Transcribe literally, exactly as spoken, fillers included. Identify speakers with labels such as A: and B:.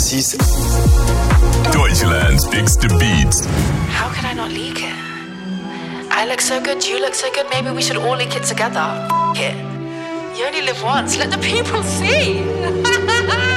A: six.
B: Deutschland's biggest beats.
C: How can I not leak it? I look so good, you look so good, maybe we should all leak it together. F it. You only live once, let the people see.